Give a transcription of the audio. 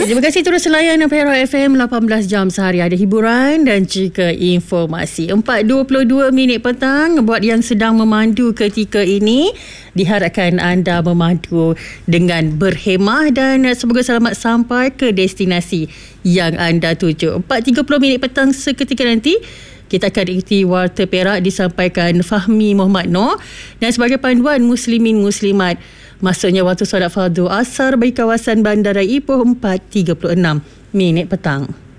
Terima kasih terus layan Perak FM 18 jam sehari. Ada hiburan dan juga informasi. 4.22 petang. Buat yang sedang memandu ketika ini, diharapkan anda memandu dengan berhemah dan semoga selamat sampai ke destinasi yang anda tuju. 4.30 petang seketika nanti kita akan ikuti Warta Perak disampaikan Fahmi Muhammad Noor dan sebagai panduan Muslimin Muslimat. Masuknya waktu solat fardu asar bagi kawasan Bandara Ipoh 4.36 petang.